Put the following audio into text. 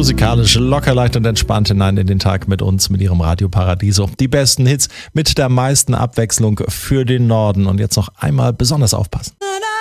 musikalisch locker, leicht und entspannt hinein in den Tag mit uns, mit Ihrem Radio Paradiso. Die besten Hits mit der meisten Abwechslung für den Norden. Und jetzt noch einmal besonders aufpassen.